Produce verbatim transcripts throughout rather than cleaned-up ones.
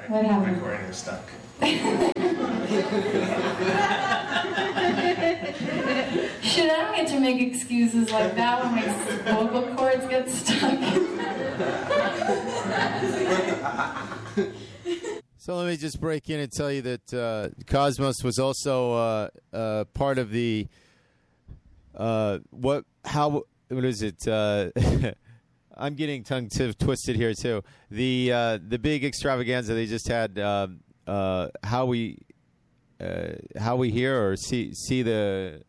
What happened? Recording is stuck. Shit, I don't get to make excuses like that when my vocal cords get stuck. So let me just break in and tell you that uh, Cosmos was also uh, uh, part of the uh, what? How? What is it? Uh, I'm getting tongue t- twisted here too. The uh, the big extravaganza they just had. Um, uh, how we uh, how we hear or see see the.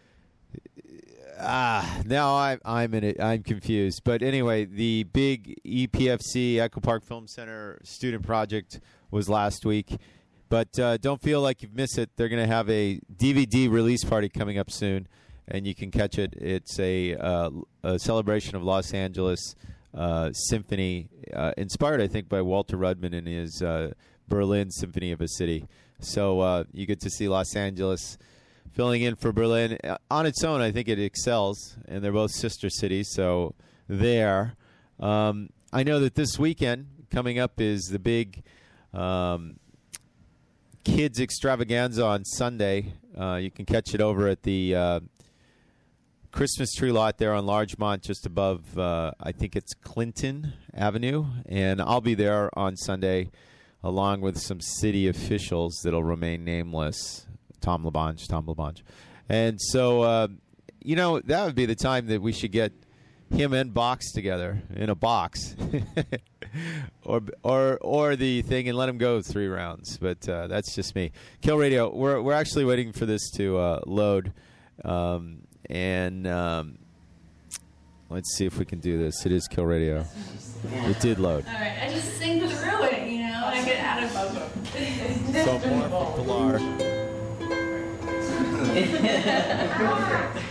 Ah, now I'm I'm in it. I'm confused. But anyway, the big E P F C Echo Park Film Center student project was last week. But uh, don't feel like you've missed it. They're going to have a D V D release party coming up soon, and you can catch it. It's a, uh, a celebration of Los Angeles uh, symphony, uh, inspired, I think, by Walter Rudman and his uh, Berlin Symphony of a City. So uh, you get to see Los Angeles filling in for Berlin. On its own, I think it excels, and they're both sister cities, so there. Um, I know that this weekend, coming up, is the big um, kids extravaganza on Sunday. Uh, you can catch it over at the uh, Christmas tree lot there on Largemont, just above, uh, I think it's Clinton Avenue, and I'll be there on Sunday along with some city officials that'll remain nameless. Tom LaBonge, Tom LaBonge. And so, uh, you know, that would be the time that we should get him and Box together in a box. or or or the thing and let him go three rounds. But uh, that's just me. Kill Radio, we're, we're actually waiting for this to uh, load. Um, and um, let's see if we can do this. It is Kill Radio. It did load. All right, I just sing through it, you know, I get out of So more from Pilar.